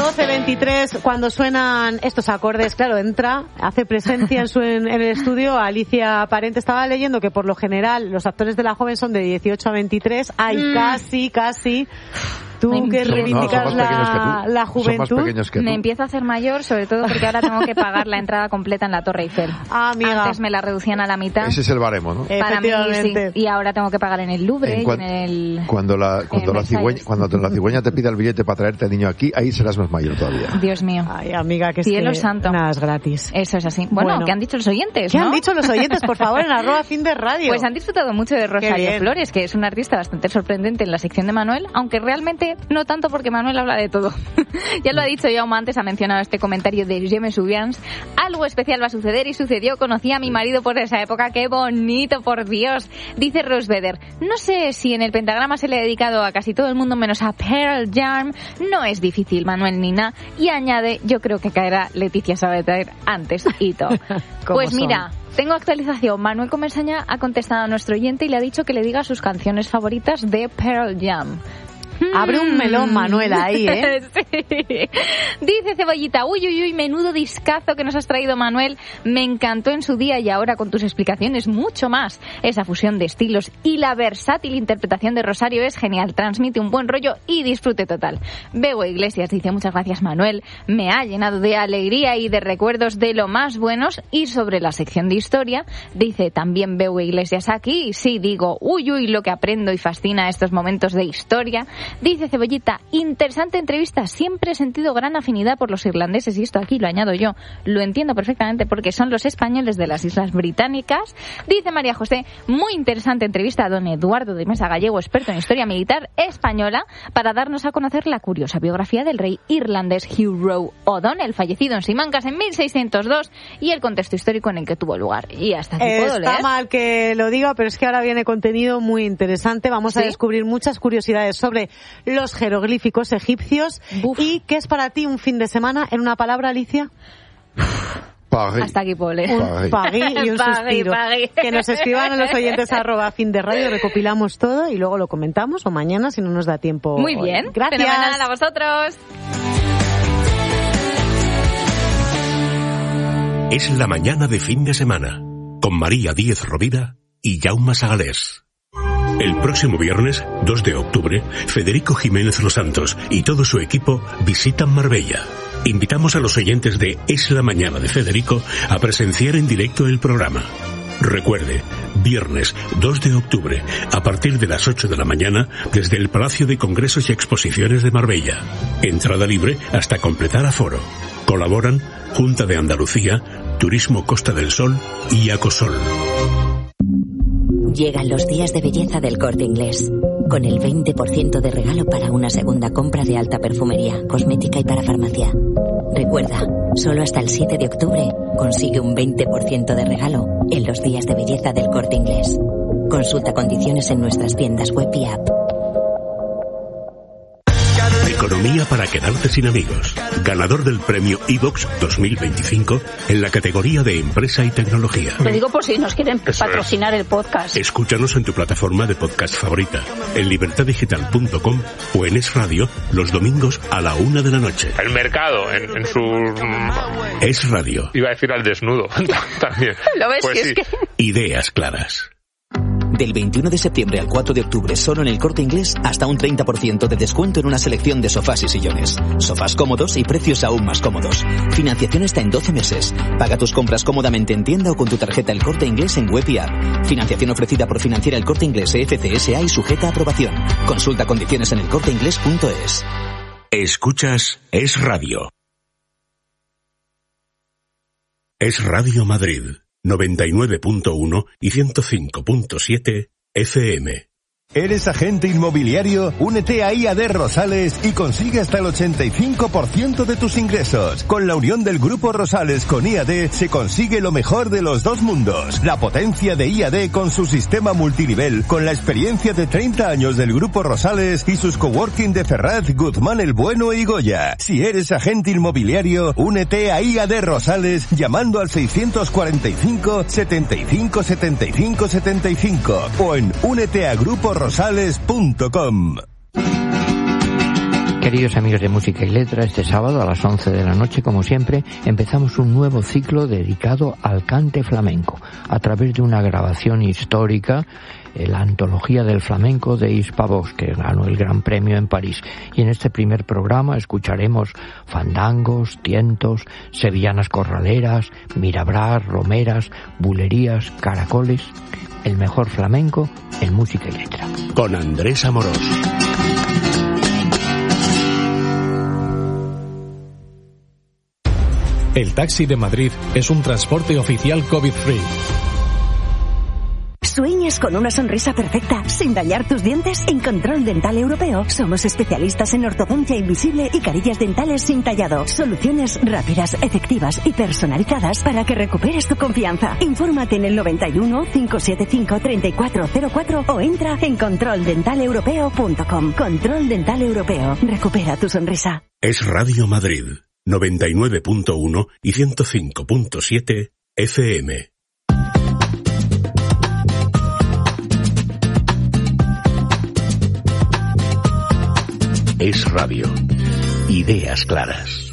12:23, cuando suenan estos acordes, claro, hace presencia en el estudio Alicia Parente. Estaba leyendo que por lo general los actores de La Joven son de 18 a 23. Ay, casi. Tú que reivindicas la juventud. Me empiezo a hacer mayor, sobre todo porque ahora tengo que pagar la entrada completa en la Torre Eiffel. Amiga. Antes me la reducían a la mitad. Ese es el baremo, ¿no? Para mí, sí. Y ahora tengo que pagar en el Louvre y en el... Cuando la cigüeña te pida el billete para traerte al niño aquí, ahí serás más mayor todavía. Dios mío. Ay, amiga, que Cielo santo. Nada es gratis. Eso es así. Bueno, ¿qué han dicho los oyentes? ¿Qué han dicho los oyentes, por favor, en @finderradio? Pues han disfrutado mucho de Rosario Flores, que es una artista bastante sorprendente en la sección de Manuel, aunque realmente no tanto porque Manuel habla de todo. Ya lo ha dicho Jaume antes, ha mencionado este comentario de Je me souviens. Algo especial va a suceder y sucedió. Conocí a mi marido por esa época. ¡Qué bonito, por Dios! Dice Rose Vedder. No sé si en el pentagrama se le ha dedicado a casi todo el mundo menos a Pearl Jam. No es difícil, Manuel Nina. Y añade, yo creo que caerá Leticia Sabater antes y todo. Pues mira... Tengo actualización. Manuel Comesaña ha contestado a nuestro oyente y le ha dicho que le diga sus canciones favoritas de Pearl Jam. Abre un melón, Manuel, ahí, ¿eh? Sí. Dice Cebollita, uy, menudo discazo que nos has traído, Manuel. Me encantó en su día y ahora con tus explicaciones mucho más. Esa fusión de estilos y la versátil interpretación de Rosario es genial. Transmite un buen rollo y disfrute total. Bego Iglesias dice, muchas gracias, Manuel. Me ha llenado de alegría y de recuerdos de lo más buenos. Y sobre la sección de historia, dice también Bego Iglesias aquí. Sí, digo, uy, lo que aprendo y fascina estos momentos de historia. Dice Cebollita, interesante entrevista, siempre he sentido gran afinidad por los irlandeses y esto aquí lo añado yo, lo entiendo perfectamente porque son los españoles de las Islas Británicas. Dice María José, muy interesante entrevista a don Eduardo de Mesa Gallego, experto en historia militar española, para darnos a conocer la curiosa biografía del rey irlandés Hugh Roe O'Donnell, fallecido en Simancas en 1602 y el contexto histórico en el que tuvo lugar. Y hasta aquí puedo leer. Está mal que lo diga, pero es que ahora viene contenido muy interesante. Vamos a descubrir muchas curiosidades sobre los jeroglíficos egipcios. ¿Y qué es para ti un fin de semana? En una palabra, Alicia. Paris. Hasta aquí puedo leer. Un Paris y un suspiro. Paris. Que nos escriban a los oyentes @finderradio, recopilamos todo y luego lo comentamos o mañana si no nos da tiempo. Muy bien. Hoy. Gracias. Fenomenal, a vosotros. Es la mañana de fin de semana con María Díez Rovira y Jaume Sagalés. El próximo viernes, 2 de octubre, Federico Jiménez Los Santos y todo su equipo visitan Marbella. Invitamos a los oyentes de Es la Mañana de Federico a presenciar en directo el programa. Recuerde, viernes 2 de octubre, a partir de las 8 de la mañana, desde el Palacio de Congresos y Exposiciones de Marbella. Entrada libre hasta completar aforo. Colaboran Junta de Andalucía, Turismo Costa del Sol y Acosol. Llegan los días de belleza del Corte Inglés, con el 20% de regalo para una segunda compra de alta perfumería, cosmética y para farmacia. Recuerda, solo hasta el 7 de octubre consigue un 20% de regalo en los días de belleza del Corte Inglés. Consulta condiciones en nuestras tiendas web y app. Economía para quedarte sin amigos. Ganador del premio iVox 2025 en la categoría de Empresa y Tecnología. Lo digo por si nos quieren patrocinar el podcast. Escúchanos en tu plataforma de podcast favorita, en libertadigital.com o en Es Radio los domingos a la 1 de la noche. El mercado en su... Es Radio. Iba a decir al desnudo también. ¿Lo ves? Pues que sí. es que... Ideas claras. Del 21 de septiembre al 4 de octubre, solo en el Corte Inglés, hasta un 30% de descuento en una selección de sofás y sillones. Sofás cómodos y precios aún más cómodos. Financiación hasta en 12 meses. Paga tus compras cómodamente en tienda o con tu tarjeta El Corte Inglés en web y app. Financiación ofrecida por Financiera El Corte Inglés FCSA y sujeta a aprobación. Consulta condiciones en elcorteinglés.es. Escuchas Es Radio. Es Radio Madrid. 99.1 y 105.7 FM. ¿Eres agente inmobiliario? Únete a IAD Rosales y consigue hasta el 85% de tus ingresos. Con la unión del Grupo Rosales con IAD se consigue lo mejor de los dos mundos. La potencia de IAD con su sistema multinivel, con la experiencia de 30 años del Grupo Rosales y sus coworking de Ferraz, Guzmán el Bueno y Goya. Si eres agente inmobiliario, únete a IAD Rosales llamando al 645 75 75 75 o en únete a gruporosales.com. Queridos amigos de Música y Letra, este sábado a las 11 de la noche, como siempre, empezamos un nuevo ciclo dedicado al cante flamenco, a través de una grabación histórica, la antología del flamenco de Hispavox, que ganó el Gran Premio en París. Y en este primer programa escucharemos fandangos, tientos, sevillanas corraleras, mirabrás, romeras, bulerías, caracoles. El mejor flamenco en Música y Letra. Con Andrés Amorós. El taxi de Madrid es un transporte oficial COVID-free. ¿Sueñas con una sonrisa perfecta sin dañar tus dientes? En Control Dental Europeo somos especialistas en ortodoncia invisible y carillas dentales sin tallado. Soluciones rápidas, efectivas y personalizadas para que recuperes tu confianza. Infórmate en el 91 575 3404 o entra en controldentaleuropeo.com. Control Dental Europeo. Recupera tu sonrisa. Es Radio Madrid, 99.1 y 105.7 FM. Es radio. Ideas claras.